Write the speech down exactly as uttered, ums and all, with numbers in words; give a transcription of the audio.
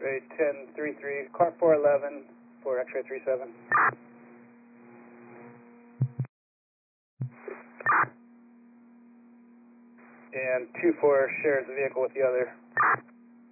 Right, ten three three, car four eleven for X-ray three seven. And two four shares the vehicle with the other.